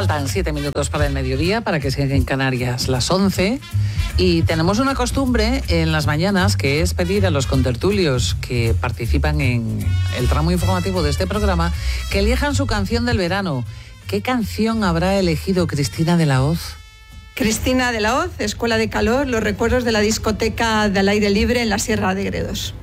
Faltan 7 minutos para el mediodía, para que sean en Canarias las 11. Y tenemos una costumbre en las mañanas, que es pedir a los contertulios que participan en el tramo informativo de este programa que elijan su canción del verano. ¿Qué canción habrá elegido Cristina de la Hoz? Cristina de la Hoz, Escuela de Calor, los recuerdos de la discoteca del aire libre en la Sierra de Gredos.